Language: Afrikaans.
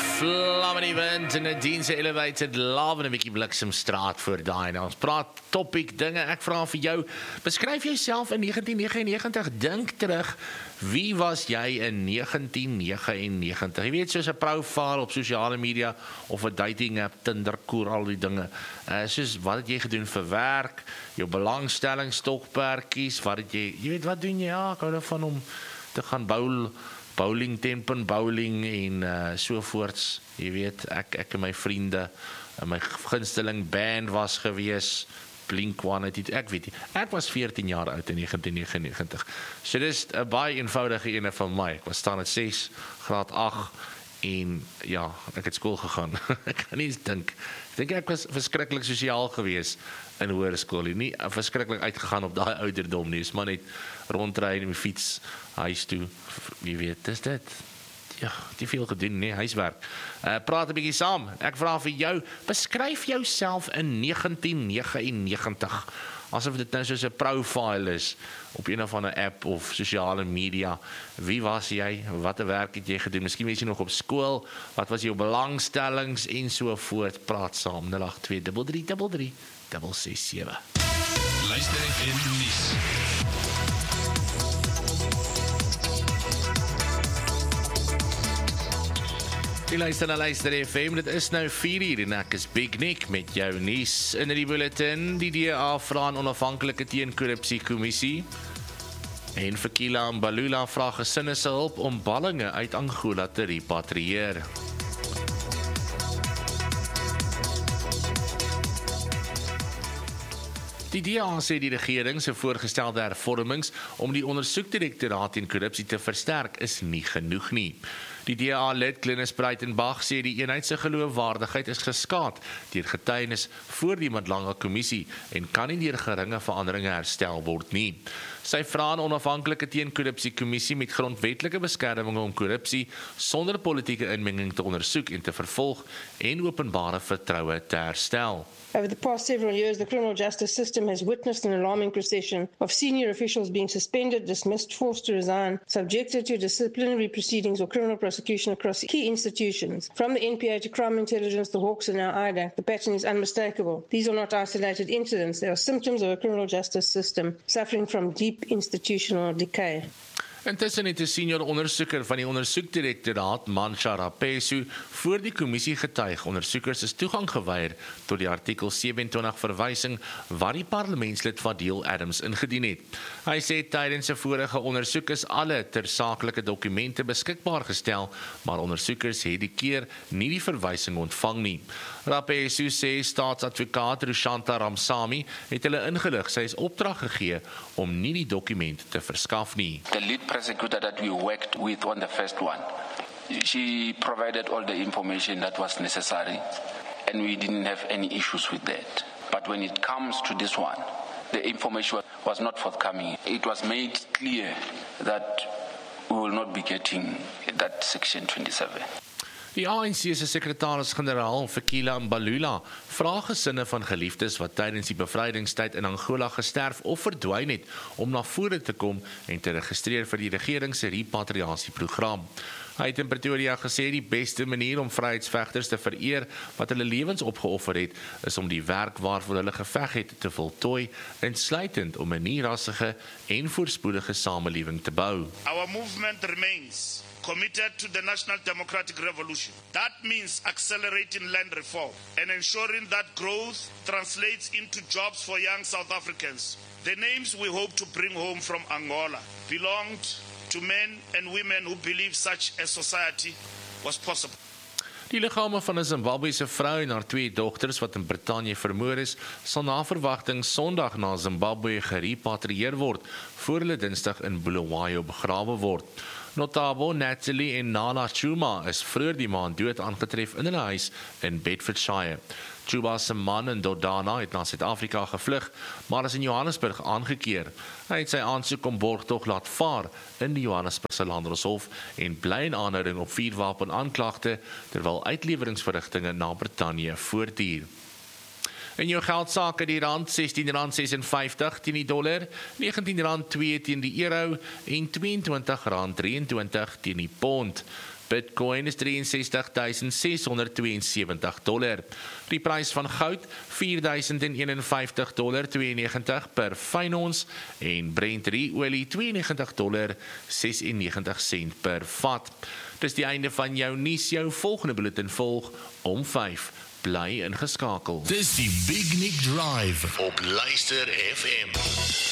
Vlam in die wind en 'n dienste elevated love en 'n bietjie bliksemstraat voor daai. Nou ons praat topic dinge. Ek vra vir jou, beskryf jouself in 1999. Dink terug, wie was jy in 1999? Jy weet, soos 'n profile op sosiale media of 'n dating app, Tinder, Koer, al die dinge. Soos wat het jy gedoen vir werk, jou belangstelling, stokperdjies, wat het jy weet wat doen jy? Ja, ek hou daarvan om te gaan bowling, tempen bowling en sovoorts. Jy weet, ek en my vriende, my gunsteling band was gewees, Blink-182, ek weet nie. Ek was 14 jaar oud in 1999. So dis 'n baie eenvoudige ene van my. Ek was staan in 6, graad 8 en ja, ek het skool gegaan. Ek kan nie eens dink. Ek dink ek was verskriklik sosiaal gewees in hoërskool. Nie verskriklik uitgegaan op daai ouderdom nie. Dis maar net rondry in my fiets huis toe. Jy weet, dis dit. Ja, die veel gedoen, nee, huiswerk. Praat 'n bietjie saam. Ek vra vir jou, beskryf jouself in 1999. Asof dit nou soos 'n profile is op een of ander app of sosiale media. Wie was jy? Watter werk het jy gedoen? Miskien was jy nog op skool. Wat was jou belangstellings en so voort? Praat saam. 082333367. Luister FM nuus. Die luister FM, dit is nou 4:00 en ek is Big Nick met jou nuus in die bulletin. Die DA vra 'n onafhanklike teenkorrupsiekommissie. En Fikile Mbalula vra gesinne se hulp om ballinge uit Angola te repatrieer. Die DA sê die regering se voorgestelde hervormings om die ondersoekdirektoraat teen korrupsie te versterk is nie genoeg nie. Die DA-lid Glenis Breitenbach sê die eenheid se geloofwaardigheid is geskaad deur getuienis voor die Madlanga kommissie en kan nie deur geringe veranderinge herstel word nie. Sy vra 'n onafhanklike teenkorrupsiekommissie met grondwetlike beskermings om korrupsie sonder politieke inmenging te ondersoek en te vervolg en openbare vertroue te herstel. Over the past several years, the criminal justice system has witnessed an alarming procession of senior officials being suspended, dismissed, forced to resign, subjected to disciplinary proceedings or criminal prosecution across key institutions. From the NPA to crime intelligence, the Hawks and now IDAC, the pattern is unmistakable. These are not isolated incidents. They are symptoms of a criminal justice system suffering from deep institutional decay. Intussen het 'n senior ondersoeker van die ondersoekdirektoraat, Mansha Rapesu, voor die kommissie getuig. Ondersoekers is toegang geweier tot die artikel 27 verwysing wat die parlementslid Fadil Adams ingedien het. Hy sê tydens 'n vorige ondersoek is alle tersaaklike dokumente beskikbaar gestel, maar ondersoekers het die keer nie die verwysing ontvang nie. Rapesu sê staatsadvokaat Rushanta Ramsamy het hulle ingelig. Sy is opdrag gegee om nie die dokument te verskaf nie. The lead prosecutor that we worked with on the first one, she provided all the information that was necessary and we didn't have any issues with that. But when it comes to this one, the information was not forthcoming. It was made clear that we will not be getting that section 27. Die ANC se sekretaris-generaal, Fikile Mbalula, vra gesinne van geliefdes wat tydens die bevrydingstyd in Angola gesterf of verdwyn het, om na vore te kom en te registreer vir die regering se repatriasieprogram. Hy het in Pretoria gesê die beste manier om vryheidsvegters te vereer wat hulle lewens opgeoffer het, is om die werk waarvoor hulle geveg het te voltooi, insluitend om 'n nie-rassige en voorspoedige samelewing te bou. Our movement remains committed to the National Democratic Revolution. That means accelerating land reform and ensuring that growth translates into jobs for young South Africans. The names we hope to bring home from Angola belonged to men and women who believed such a society was possible. Die liggame van 'n Zimbabwese vrou en haar 2 dogters wat in Brittanje vermoor is, sal na verwagting Sondag na Zimbabwe gerepatrieer word, voor hulle Dinsdag in Bulawayo begrawe word. Notabo, Natalie en Nana Chuma is vroeër die maand dood aangetref in hulle huis in Bedfordshire. Chuma se man in Dodana het na Suid-Afrika gevlug, maar is in Johannesburg aangekeer. Hy het sy aansoek om borgtog laat vaar in die Johannesburgse Landdroshof en bly in aanhouding op 4 wapenaanklagte, terwyl uitleweringsverrigtinge na Brittanje voortduur. In jou geldsake die rand R16.56 teen die dollar, R19.2 teen die euro en R22.23 teen die pond. Bitcoin is $63,672. Die prys van goud $4,051,92 per fyn ons en Brent olie $92,96 per vat. Dis die einde van jou nuus, jou volgende bulletin volg om 5. Bly ingeskakel. Dis die Big Nick Drive op Luister FM.